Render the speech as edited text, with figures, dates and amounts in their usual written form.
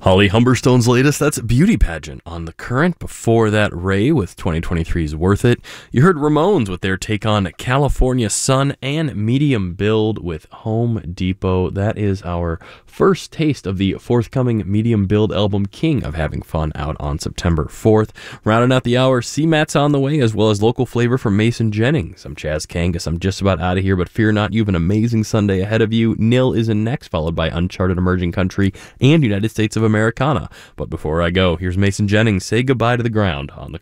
Holly Humberstone's latest, that's Beauty Pageant on The Current. Before that, Ray with 2023's Worth It. You heard Ramones with their take on California Sun, and Medium Build with Home Depot. That is our first taste of the forthcoming Medium Build album, King of Having Fun, out on September 4th. Rounding out the hour, C-Matt's on the way, as well as local flavor from Mason Jennings. I'm Chaz Kangas. I'm just about out of here, but fear not, you have an amazing Sunday ahead of you. Nil is in next, followed by Uncharted Emerging Country and United States of Americana. But before I go, here's Mason Jennings. Say goodbye to the ground on The